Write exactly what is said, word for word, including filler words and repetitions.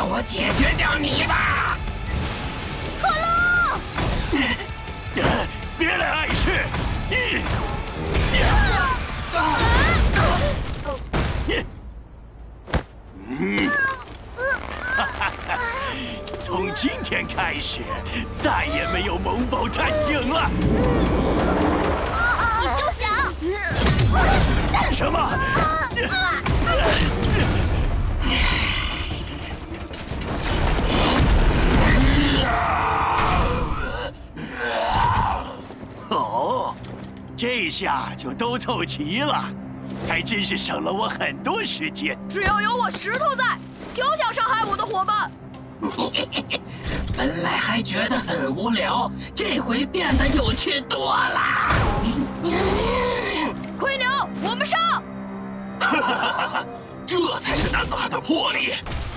我解决掉你吧！ 可乐， 别来碍事！嗯，哈哈哈！从今天开始，再也没有萌宝战警了。 你休想！ 什么？哦，这下就都凑齐了，还真是省了我很多时间。 只要有我石头在，休想伤害我的伙伴。 本来还觉得很无聊，这回变得有趣多了。 灰牛，我们上！ 这才是男子汉的魄力。